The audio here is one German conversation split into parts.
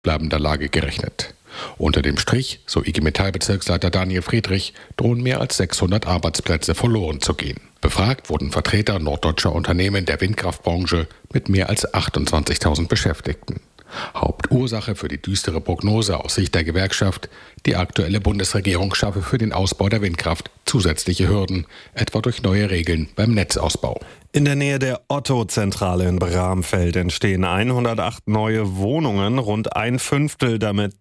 bleibender Lage gerechnet. Unter dem Strich, so IG Metall-Bezirksleiter Daniel Friedrich, drohen mehr als 600 Arbeitsplätze verloren zu gehen. Befragt wurden Vertreter norddeutscher Unternehmen der Windkraftbranche mit mehr als 28.000 Beschäftigten. Hauptursache für die düstere Prognose aus Sicht der Gewerkschaft: die aktuelle Bundesregierung schaffe für den Ausbau der Windkraft zusätzliche Hürden, etwa durch neue Regeln beim Netzausbau. In der Nähe der Otto-Zentrale in Bramfeld entstehen 108 neue Wohnungen, rund ein Fünftel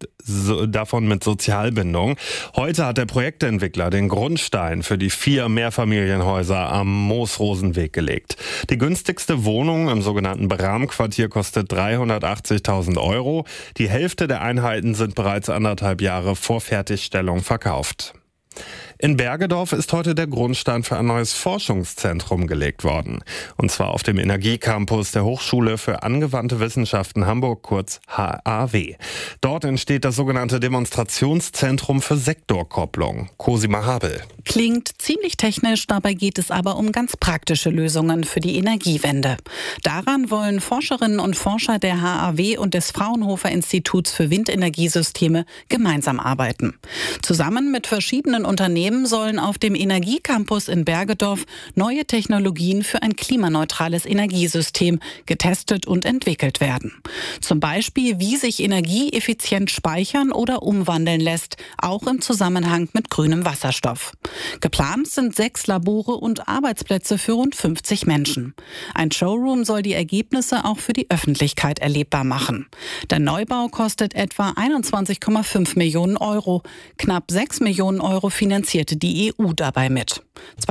davon mit Sozialbindung. Heute hat der Projektentwickler den Grundstein für die 4 Mehrfamilienhäuser am Moosrosenweg gelegt. Die günstigste Wohnung im sogenannten Bram-Quartier kostet 380.000 €. Die Hälfte der Einheiten sind bereits 1,5 Jahre vor Fertigstellung verkauft. In Bergedorf ist heute der Grundstein für ein neues Forschungszentrum gelegt worden. Und zwar auf dem Energiecampus der Hochschule für angewandte Wissenschaften Hamburg, kurz HAW. Dort entsteht das sogenannte Demonstrationszentrum für Sektorkopplung. Cosima Habel. Klingt ziemlich technisch, dabei geht es aber um ganz praktische Lösungen für die Energiewende. Daran wollen Forscherinnen und Forscher der HAW und des Fraunhofer Instituts für Windenergiesysteme gemeinsam arbeiten. Zusammen mit verschiedenen Unternehmen sollen auf dem Energiecampus in Bergedorf neue Technologien für ein klimaneutrales Energiesystem getestet und entwickelt werden. Zum Beispiel, wie sich Energie effizient speichern oder umwandeln lässt, auch im Zusammenhang mit grünem Wasserstoff. Geplant sind 6 Labore und Arbeitsplätze für rund 50 Menschen. Ein Showroom soll die Ergebnisse auch für die Öffentlichkeit erlebbar machen. Der Neubau kostet etwa 21,5 Millionen €. Knapp 6 Millionen € finanzierte die EU dabei mit.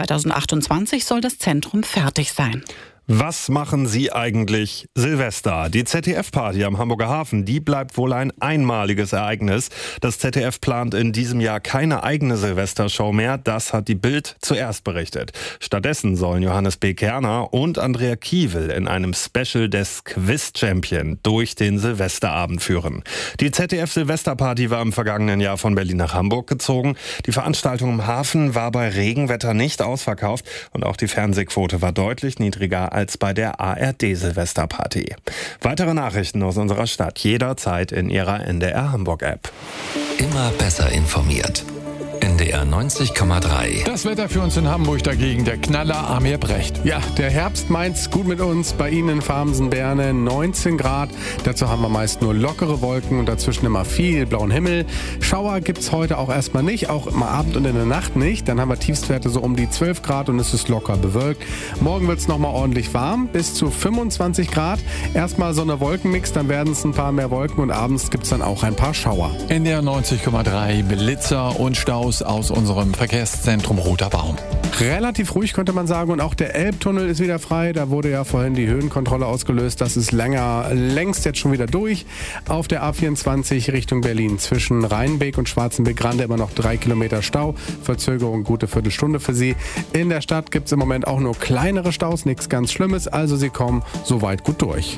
2028 soll das Zentrum fertig sein. Was machen Sie eigentlich Silvester? Die ZDF-Party am Hamburger Hafen, die bleibt wohl ein einmaliges Ereignis. Das ZDF plant in diesem Jahr keine eigene Silvestershow mehr. Das hat die Bild zuerst berichtet. Stattdessen sollen Johannes B. Kerner und Andrea Kiewel in einem Special des Quiz Champion durch den Silvesterabend führen. Die ZDF-Silvesterparty war im vergangenen Jahr von Berlin nach Hamburg gezogen. Die Veranstaltung im Hafen war bei Regenwetter nicht ausverkauft und auch die Fernsehquote war deutlich niedriger als bei der ARD-Silvesterparty. Weitere Nachrichten aus unserer Stadt jederzeit in Ihrer NDR Hamburg-App. Immer besser informiert. NDR 90,3. Das Wetter für uns in Hamburg dagegen, der Knaller Amir Brecht. Ja, der Herbst meint's gut mit uns. Bei Ihnen in Farmsen-Berne 19 Grad. Dazu haben wir meist nur lockere Wolken und dazwischen immer viel blauen Himmel. Schauer gibt's heute auch erstmal nicht, auch am Abend und in der Nacht nicht. Dann haben wir Tiefstwerte so um die 12 Grad und es ist locker bewölkt. Morgen wird's nochmal ordentlich warm, bis zu 25 Grad. Erstmal Sonne-Wolkenmix, dann werden es ein paar mehr Wolken und abends gibt's dann auch ein paar Schauer. NDR 90,3, Blitzer und Staus aus unserem Verkehrszentrum Roter Baum. Relativ ruhig könnte man sagen und auch der Elbtunnel ist wieder frei. Da wurde ja vorhin die Höhenkontrolle ausgelöst. Das ist längst jetzt schon wieder durch. Auf der A24 Richtung Berlin zwischen Rheinbeek und Schwarzenbeek-Grande immer noch 3 Kilometer Stau. Verzögerung gute Viertelstunde für Sie. In der Stadt gibt es im Moment auch nur kleinere Staus, nichts ganz Schlimmes. Also Sie kommen soweit gut durch.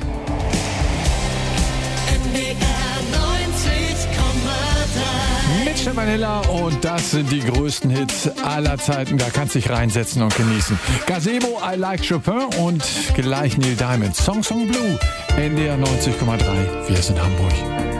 Stefan Hiller und das sind die größten Hits aller Zeiten. Da kannst du dich reinsetzen und genießen. Gazebo, I Like Chopin und gleich Neil Diamond. Song Blue, NDR 90,3. Wir sind Hamburg.